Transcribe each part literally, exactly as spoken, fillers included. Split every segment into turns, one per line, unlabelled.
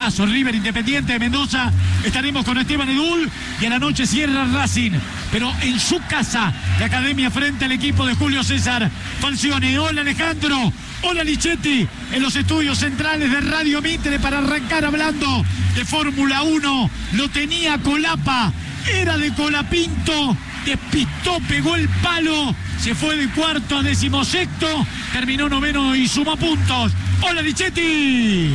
partidazo. River Independiente de Mendoza. Estaremos con Esteban Edul y a la noche cierra Racing. Pero en su casa, la Academia frente al equipo de Julio César Falcione. Hola Alejandro. Hola Lichetti. En los estudios centrales de Radio Mitre para arrancar hablando de Fórmula uno. Lo tenía Colapa. Era de Colapinto. Despistó, pegó el palo. Se fue de cuarto a decimosexto. Terminó noveno y sumó puntos. Hola Lichetti.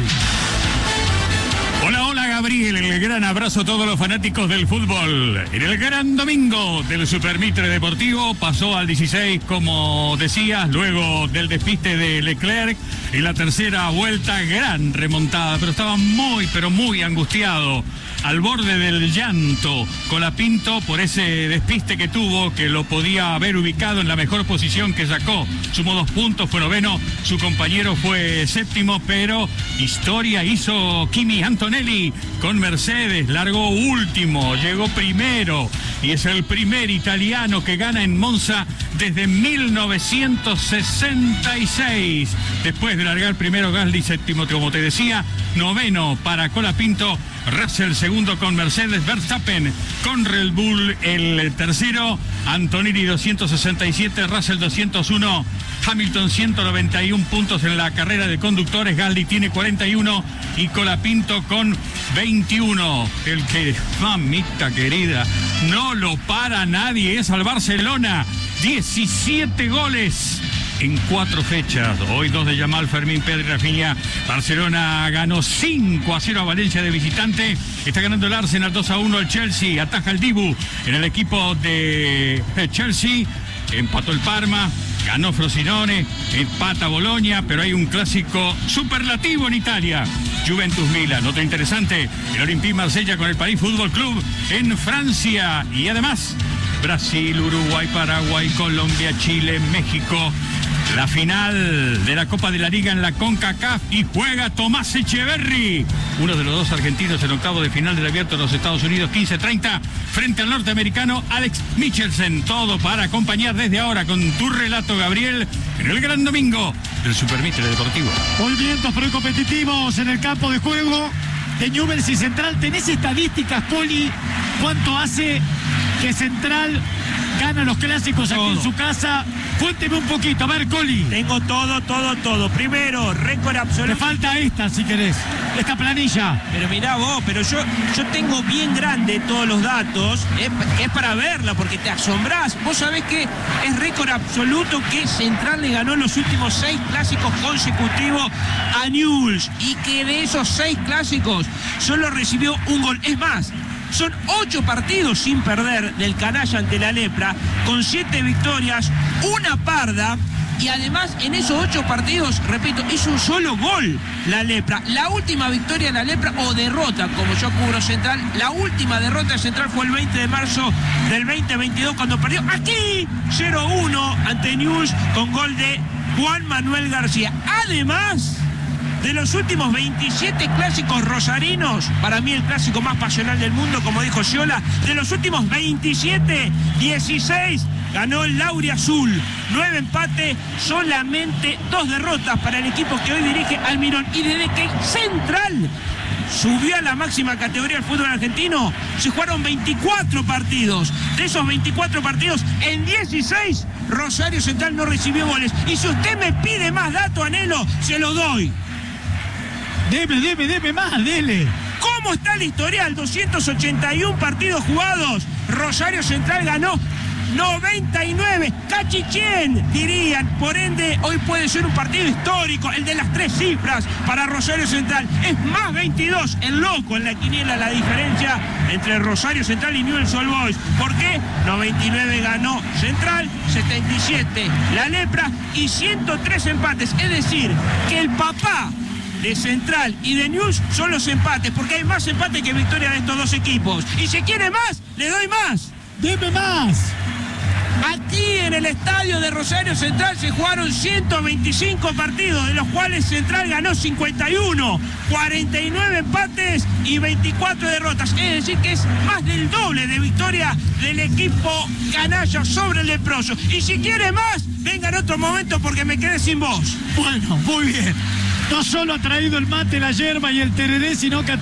Hola, hola Gabriel, el gran abrazo a todos los fanáticos del fútbol. En el gran domingo del Super Mitre Deportivo pasó al dieciséis, como decías, luego del despiste de Leclerc. En la tercera vuelta, gran remontada, pero estaba muy, pero muy angustiado, al borde del llanto, Colapinto, por ese despiste que tuvo, que lo podía haber ubicado en la mejor posición que sacó. Sumó dos puntos, fue noveno, su compañero fue séptimo, pero historia hizo Kimi Antonelli con Mercedes, largó último, llegó primero y es el primer italiano que gana en Monza desde mil novecientos sesenta y seis. Después de largar primero Gasly, séptimo, como te decía, noveno para Colapinto, Russell segundo con Mercedes, Verstappen con Red Bull el tercero, Antonelli doscientos sesenta y siete, Russell doscientos uno, Hamilton ciento noventa y uno puntos en la carrera de conductores, Gasly tiene cuarenta y uno y Colapinto con veintiuno. El que, mamita querida, no lo para nadie, es al Barcelona, diecisiete goles en cuatro fechas. Hoy dos de Yamal, Fermín, Pedro y Rafinha. Barcelona ganó cinco a cero a Valencia de visitante. Está ganando el Arsenal dos a uno al Chelsea. Ataja el Dibu en el equipo de Chelsea. Empató el Parma. Ganó Frosinone. Empata Bolonia. Pero hay un clásico superlativo en Italia. Juventus Milan. Otro interesante, el Olympique Marsella con el París Fútbol Club en Francia. Y además Brasil, Uruguay, Paraguay, Colombia, Chile, México. La final de la Copa de la Liga en la CONCACAF y juega Tomás Echeverry, uno de los dos argentinos en octavo de final del Abierto de los Estados Unidos, quince treinta, frente al norteamericano Alex Michelsen. Todo para acompañar desde ahora con tu relato, Gabriel, en el gran domingo del Super Mitre Deportivo.
Movimientos precompetitivos en el campo de juego de Newell's y Central. ¿Tenés estadísticas, Poli? ¿Cuánto hace que Central gana los clásicos aquí todo en su casa? Cuénteme un poquito, a ver, Coli.
Tengo todo, todo, todo. Primero, récord absoluto.
Te falta esta, si querés, esta planilla.
Pero mirá vos, pero yo, yo tengo bien grande todos los datos. Es, es para verla, porque te asombrás. Vos sabés que es récord absoluto que Central le ganó los últimos seis clásicos consecutivos a Newell's. Y que de esos seis clásicos solo recibió un gol. Es más, son ocho partidos sin perder del canalla ante la Lepra, con siete victorias, una parda, y además en esos ocho partidos, repito, hizo un solo gol la Lepra. La última victoria de la Lepra, o derrota, como yo cubro Central, la última derrota de Central fue el veinte de marzo del veinte veintidós, cuando perdió aquí cero uno ante Newell's con gol de Juan Manuel García. Además, de los últimos veintisiete clásicos rosarinos, para mí el clásico más pasional del mundo, como dijo Sciola, de los últimos veintisiete, dieciséis ganó el Lauriazul. Nueve empates, solamente dos derrotas para el equipo que hoy dirige Almirón. Y desde que Central subió a la máxima categoría del fútbol argentino, se jugaron veinticuatro partidos. De esos veinticuatro partidos, en dieciséis, Rosario Central no recibió goles. Y si usted me pide más datos, Anhelo, se lo doy.
Deme, deme, deme más, dele.
¿Cómo está el historial? doscientos ochenta y uno partidos jugados. Rosario Central ganó noventa y nueve. Cachichén, dirían. Por ende, hoy puede ser un partido histórico, el de las tres cifras para Rosario Central. Es más veintidós, el loco en la quiniela, la diferencia entre Rosario Central y Newell's Old Boys. ¿Por qué? noventa y nueve ganó Central, setenta y siete la Lepra y ciento tres empates. Es decir, que el papá de Central y de Newell's son los empates, porque hay más empates que victoria de estos dos equipos. Y si quiere más, le doy más.
Deme más.
Aquí en el estadio de Rosario Central se jugaron ciento veinticinco partidos, de los cuales Central ganó cincuenta y uno, cuarenta y nueve empates y veinticuatro derrotas. Es decir, que es más del doble de victoria del equipo canalla sobre el leproso. Y si quiere más, venga en otro momento porque me quedé sin voz.
Bueno, muy bien. No solo ha traído el mate, la yerba y el tereré, sino que ha